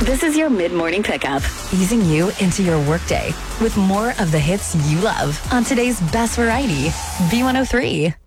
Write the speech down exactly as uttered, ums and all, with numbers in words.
This is your mid-morning pickup, easing you into your workday with more of the hits you love on today's best variety, B one oh three.